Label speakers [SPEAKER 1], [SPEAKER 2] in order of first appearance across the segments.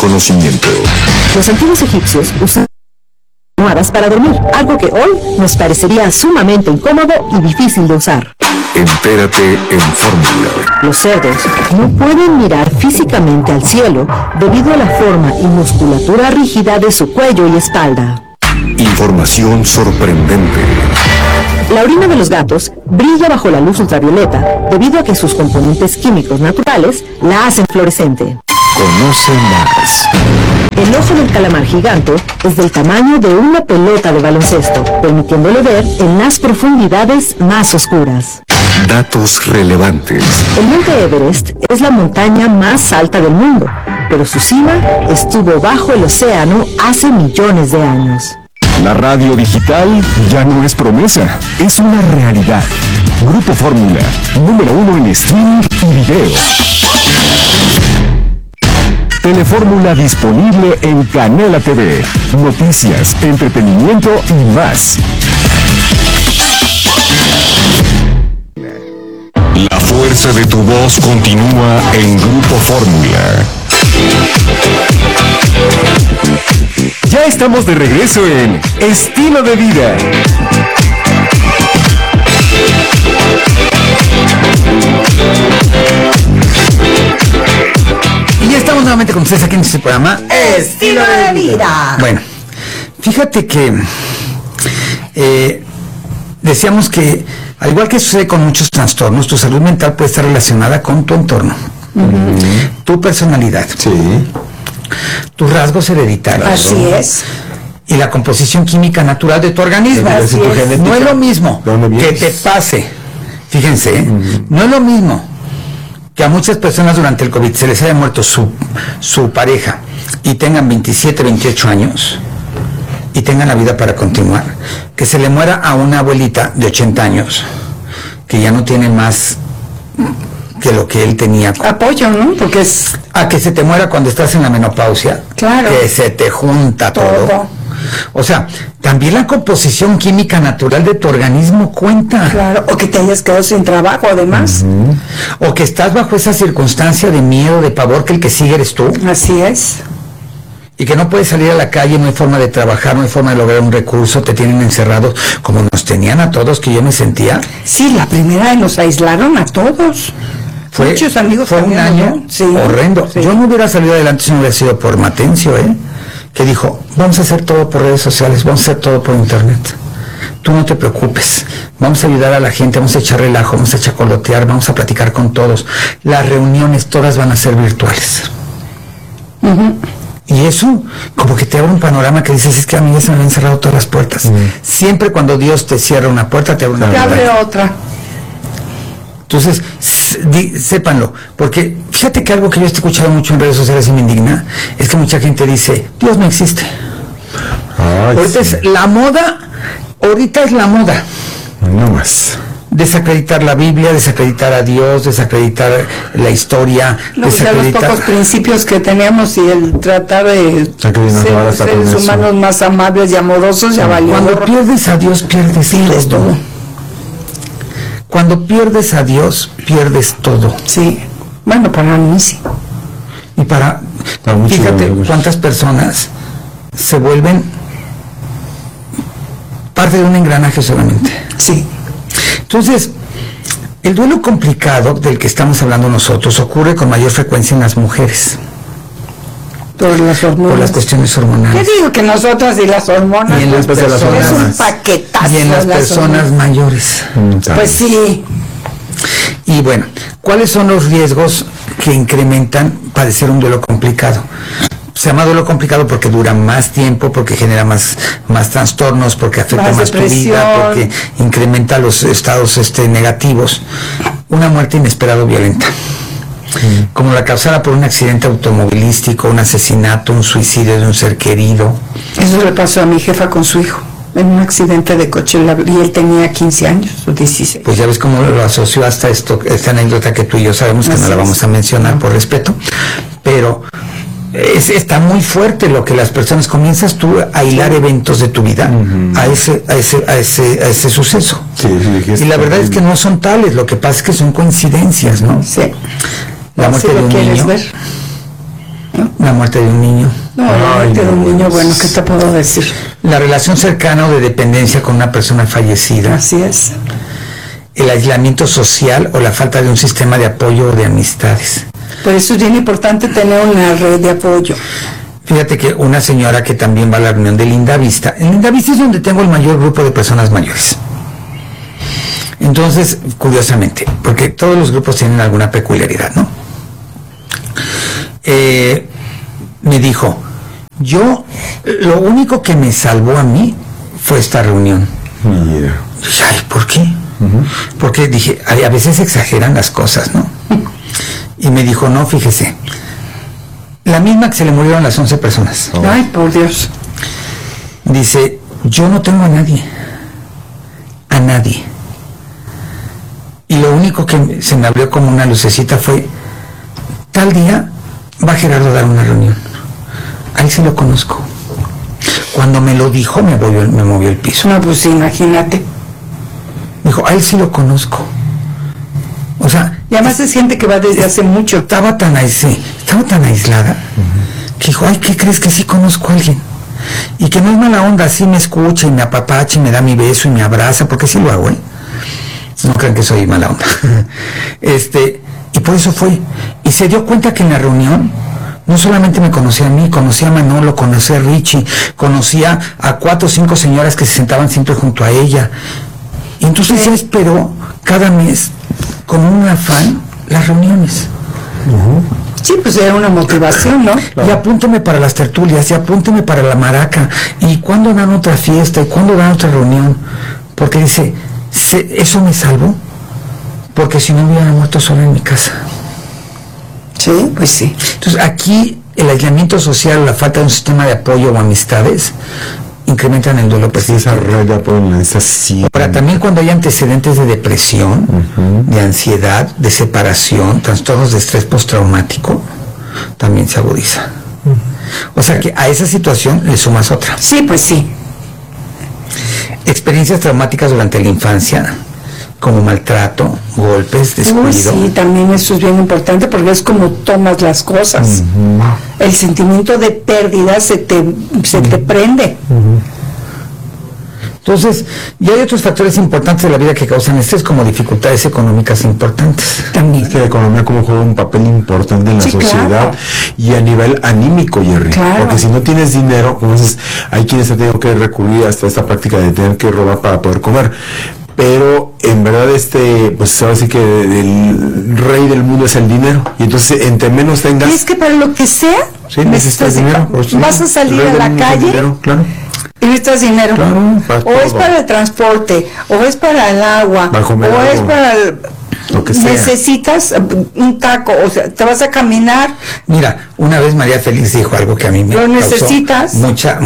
[SPEAKER 1] conocimiento.
[SPEAKER 2] Los antiguos egipcios usaban almohadas para dormir, algo que hoy nos parecería sumamente incómodo y difícil de usar.
[SPEAKER 1] Entérate en Fórmula.
[SPEAKER 2] Los cerdos no pueden mirar físicamente al cielo debido a la forma y musculatura rígida de su cuello y espalda.
[SPEAKER 1] Información sorprendente.
[SPEAKER 2] La orina de los gatos brilla bajo la luz ultravioleta debido a que sus componentes químicos naturales la hacen fluorescente.
[SPEAKER 1] Conoce más.
[SPEAKER 2] El ojo del calamar gigante es del tamaño de una pelota de baloncesto, permitiéndole ver en las profundidades más oscuras.
[SPEAKER 1] Datos relevantes.
[SPEAKER 2] El monte Everest es la montaña más alta del mundo, pero su cima estuvo bajo el océano hace millones de años.
[SPEAKER 3] La radio digital ya no es promesa, es una realidad. Grupo Fórmula, número 1 en streaming y video. Telefórmula disponible en Canela TV. Noticias, entretenimiento y más.
[SPEAKER 1] La fuerza de tu voz continúa en Grupo Fórmula.
[SPEAKER 3] Ya estamos de regreso en Estilo de Vida.
[SPEAKER 4] Y ya estamos nuevamente con ustedes aquí en este programa
[SPEAKER 5] Estilo de Vida.
[SPEAKER 4] Bueno, fíjate que decíamos que al igual que sucede con muchos trastornos, tu salud mental puede estar relacionada con tu entorno, tu personalidad, tus rasgos hereditarios.
[SPEAKER 5] Así es.
[SPEAKER 4] Y la composición química natural de tu organismo.
[SPEAKER 5] Así es.
[SPEAKER 4] No es lo mismo que te pase. Fíjense, no es lo mismo que a muchas personas durante el COVID se les haya muerto su pareja y tengan 27, 28 años y tengan la vida para continuar, que se le muera a una abuelita de 80 años que ya no tiene más que lo que él tenía.
[SPEAKER 5] Apoyo, ¿no? Porque es...
[SPEAKER 4] A que se te muera cuando estás en la menopausia.
[SPEAKER 5] Claro.
[SPEAKER 4] Que se te junta todo. O sea, también la composición química natural de tu organismo cuenta.
[SPEAKER 5] Claro, o que te hayas quedado sin trabajo, además.
[SPEAKER 4] O que estás bajo esa circunstancia de miedo, de pavor, que el que sigue eres tú.
[SPEAKER 5] Así es.
[SPEAKER 4] Y que no puedes salir a la calle, no hay forma de trabajar, no hay forma de lograr un recurso, te tienen encerrados, como nos tenían a todos, que yo me sentía.
[SPEAKER 5] Sí, la primera nos aislaron a todos. Muchos amigos
[SPEAKER 4] fue un
[SPEAKER 5] también,
[SPEAKER 4] año
[SPEAKER 5] ¿no? Sí,
[SPEAKER 4] horrendo.
[SPEAKER 5] sí.
[SPEAKER 4] Yo no hubiera salido adelante si no hubiera sido por Matencio, que dijo, vamos a hacer todo por redes sociales, vamos a hacer todo por internet. Tú no te preocupes, vamos a ayudar a la gente, vamos a echar relajo, vamos a chacolotear, vamos a platicar con todos. Las reuniones todas van a ser virtuales. Y eso, como que te abre un panorama que dices, es que a mí ya se me habían cerrado todas las puertas. Siempre cuando Dios te cierra una puerta, te abre una puerta.
[SPEAKER 5] Te abre otra.
[SPEAKER 4] Entonces, sépanlo, porque fíjate que algo que yo he escuchado mucho en redes sociales y me indigna, es que mucha gente dice, Dios no existe. Ahorita es la moda,
[SPEAKER 3] No más.
[SPEAKER 4] desacreditar la Biblia, desacreditar a Dios, desacreditar la historia,
[SPEAKER 5] No, ya los pocos principios que teníamos y el tratar de ser seres humanos más amables y amorosos ya valió.
[SPEAKER 4] Cuando pierdes a Dios, pierdes todo. Cuando pierdes a Dios, pierdes todo.
[SPEAKER 5] Sí, bueno, para mí sí.
[SPEAKER 4] Y fíjate cuántas personas se vuelven parte de un engranaje solamente.
[SPEAKER 5] Sí.
[SPEAKER 4] Entonces, el duelo complicado del que estamos hablando nosotros ocurre con mayor frecuencia en las mujeres.
[SPEAKER 5] Por las hormonas.
[SPEAKER 4] Por las cuestiones hormonales.
[SPEAKER 5] ¿Qué digo que nosotras y las hormonas?
[SPEAKER 4] Y en las personas,
[SPEAKER 5] es un paquetazo.
[SPEAKER 4] y en las personas mayores.
[SPEAKER 5] Pues sí.
[SPEAKER 4] Y bueno, ¿cuáles son los riesgos que incrementan padecer un duelo complicado? Se llama duelo complicado porque dura más tiempo, porque genera más trastornos, porque afecta más tu vida, porque incrementa los estados negativos. Una muerte inesperada o violenta. Como la causada por un accidente automovilístico, un asesinato, un suicidio de un ser querido.
[SPEAKER 5] Eso le pasó a mi jefa con su hijo, en un accidente de coche, y él tenía 15 años o 16.
[SPEAKER 4] Pues ya ves cómo lo asoció hasta esta anécdota que tú y yo sabemos que
[SPEAKER 5] Así
[SPEAKER 4] no la vamos a mencionar por respeto, pero está muy fuerte lo que las personas, comienzas tú a hilar eventos de tu vida a ese suceso. Y la verdad es que no son tales, lo que pasa es que son coincidencias, ¿no?
[SPEAKER 5] Sí.
[SPEAKER 4] La muerte
[SPEAKER 5] ¿Sí
[SPEAKER 4] de
[SPEAKER 5] lo
[SPEAKER 4] un
[SPEAKER 5] quieres
[SPEAKER 4] niño.
[SPEAKER 5] ver?
[SPEAKER 4] La muerte de un niño.
[SPEAKER 5] No, la muerte de un niño, bueno, ¿qué te puedo decir?
[SPEAKER 4] La relación cercana o de dependencia con una persona fallecida.
[SPEAKER 5] Así es.
[SPEAKER 4] El aislamiento social o la falta de un sistema de apoyo o de amistades.
[SPEAKER 5] Por eso es bien importante tener una red de apoyo.
[SPEAKER 4] Fíjate que una señora que también va a la reunión de Lindavista. En Lindavista es donde tengo el mayor grupo de personas mayores. Entonces, curiosamente, porque todos los grupos tienen alguna peculiaridad, ¿no? Me dijo, lo único que me salvó a mí fue esta reunión.
[SPEAKER 6] Mira.
[SPEAKER 4] Dije, ay, ¿por qué? Porque dije, a veces exageran las cosas, ¿no? Y me dijo, no, fíjese, la misma que se le murieron las 11 personas.
[SPEAKER 5] Ay, por Dios.
[SPEAKER 4] Dice, yo no tengo a nadie. Y lo único que se me abrió como una lucecita fue, tal día va Gerardo a dar una reunión. Ahí sí lo conozco. Cuando me lo dijo, me movió el piso.
[SPEAKER 5] No, pues imagínate.
[SPEAKER 4] Dijo, a él sí lo conozco. O sea,
[SPEAKER 5] y además es gente que va desde hace mucho.
[SPEAKER 4] Estaba tan aislada, que dijo, ay, ¿qué crees que sí conozco a alguien? Y que no es mala onda, sí me escucha y me apapacha y me da mi beso y me abraza, porque sí lo hago, ¿eh? No crean que soy mala onda. Y por eso fue. Y se dio cuenta que en la reunión no solamente me conocía a mí, conocía a Manolo, conocía a Richie, conocía a 4 o 5 señoras que se sentaban siempre junto a ella. Y entonces ella esperó cada mes con un afán las reuniones.
[SPEAKER 5] Sí, pues era una motivación, ¿no?
[SPEAKER 4] Y apúnteme para las tertulias, y apúnteme para la maraca, y cuándo dan otra fiesta, y cuándo dan otra reunión. Porque dice, eso me salvó, porque si no hubiera muerto sola en mi casa.
[SPEAKER 5] Sí, pues sí.
[SPEAKER 4] Entonces aquí el aislamiento social, la falta de un sistema de apoyo o amistades incrementan el duelo persistente.
[SPEAKER 6] Esa red de apoyo necesaria.
[SPEAKER 4] Ahora, también cuando hay antecedentes de depresión, de ansiedad, de separación, trastornos de estrés postraumático, también se agudiza. O sea que a esa situación le sumas otra.
[SPEAKER 5] Sí, pues sí.
[SPEAKER 4] Experiencias traumáticas durante la infancia, como maltrato, golpes, descuido.
[SPEAKER 5] Sí, también eso es bien importante porque es como tomas las cosas. El sentimiento de pérdida se te prende.
[SPEAKER 4] Entonces, y hay otros factores importantes de la vida que causan estrés, como dificultades económicas importantes.
[SPEAKER 5] También.
[SPEAKER 6] Es que la economía como juega un papel importante en la sociedad,
[SPEAKER 5] claro.
[SPEAKER 6] Y a nivel anímico, Jerry.
[SPEAKER 5] Claro.
[SPEAKER 6] Porque si no tienes dinero, como dices, hay quienes han tenido que recurrir hasta esta práctica de tener que robar para poder comer. Pero en verdad pues ahora sí que el rey del mundo es el dinero. Y entonces entre menos tengas...
[SPEAKER 5] Y es que para lo que sea,
[SPEAKER 6] sí, necesitas dinero.
[SPEAKER 5] Vas a salir a la calle
[SPEAKER 6] dinero, claro.
[SPEAKER 5] y necesitas dinero.
[SPEAKER 6] Claro,
[SPEAKER 5] o es para el transporte, o es para el agua, o es para
[SPEAKER 6] lo que sea.
[SPEAKER 5] Necesitas un taco, o sea, te vas a caminar.
[SPEAKER 4] Mira, una vez María Félix dijo algo que a mí me
[SPEAKER 5] lo necesitas.
[SPEAKER 4] Mucha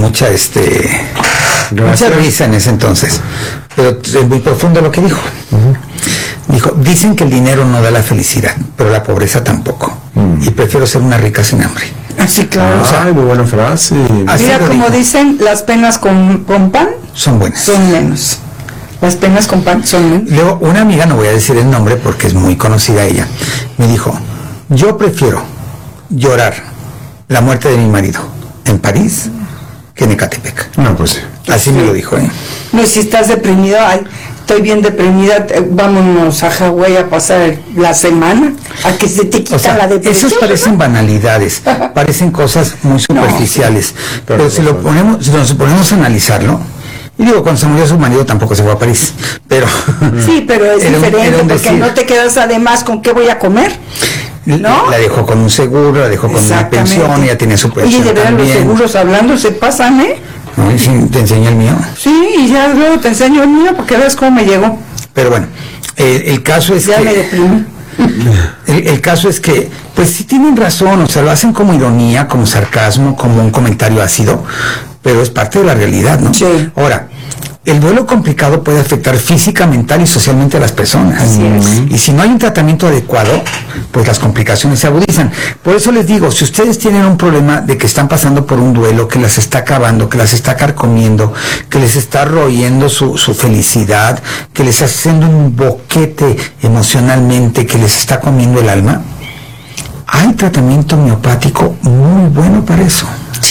[SPEAKER 4] risa en ese entonces, pero es muy profundo lo que dijo. Dijo, dicen que el dinero no da la felicidad, pero la pobreza tampoco, y prefiero ser una rica sin hambre.
[SPEAKER 5] Así, claro.
[SPEAKER 6] Ay, muy buena frase.
[SPEAKER 5] Mira, como dicen, las penas con pan
[SPEAKER 4] son buenas.
[SPEAKER 5] Son menos. Las penas con pan son menos.
[SPEAKER 4] Luego, una amiga, no voy a decir el nombre porque es muy conocida ella, me dijo, yo prefiero llorar la muerte de mi marido en París que en Ecatepec.
[SPEAKER 6] No, pues sí.
[SPEAKER 4] Así me lo dijo, ¿eh?
[SPEAKER 5] No, si estás deprimido, ay, estoy bien deprimida, vámonos a Hawái a pasar la semana, a que se te quita la depresión.
[SPEAKER 4] Esos parecen banalidades, parecen cosas muy superficiales, pero si nos ponemos a analizarlo, y digo, cuando se murió su marido tampoco se fue a París, pero...
[SPEAKER 5] Sí, pero es diferente, porque no te quedas además con qué voy a comer, ¿no?
[SPEAKER 4] La dejó con un seguro, la dejó con una pensión, ya tiene su pensión.
[SPEAKER 5] Oye, de verdad, los seguros hablando se pasan, ¿eh?
[SPEAKER 4] ¿No? ¿Te enseño el mío?
[SPEAKER 5] Sí, y ya luego te enseño el mío porque ves cómo me llegó.
[SPEAKER 4] Pero bueno, el caso es
[SPEAKER 5] ya me deprimí.
[SPEAKER 4] El caso es que, pues sí tienen razón, o sea, lo hacen como ironía, como sarcasmo, como un comentario ácido, pero es parte de la realidad, ¿no?
[SPEAKER 5] Sí.
[SPEAKER 4] Ahora, el duelo complicado puede afectar física, mental y socialmente a las personas.
[SPEAKER 5] Así es.
[SPEAKER 4] Y si no hay un tratamiento adecuado, pues las complicaciones se agudizan. Por eso les digo, si ustedes tienen un problema de que están pasando por un duelo que las está acabando, que las está carcomiendo, que les está royendo su felicidad, que les está haciendo un boquete emocionalmente, que les está comiendo el alma, hay tratamiento homeopático muy bueno para eso.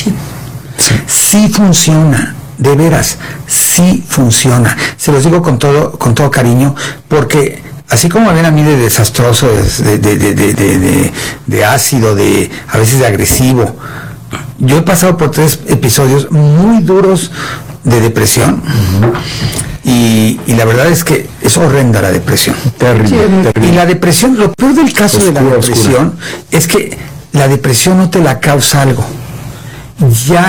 [SPEAKER 4] Sí funciona, de veras, sí funciona. Se los digo con todo cariño, porque así como me ven a mí de desastroso, de ácido, a veces de agresivo, yo he pasado por 3 episodios muy duros de depresión. Y la verdad es que es horrenda la depresión.
[SPEAKER 6] Terrible.
[SPEAKER 4] Y la depresión, lo peor del caso de la depresión es que la depresión no te la causa algo. Ya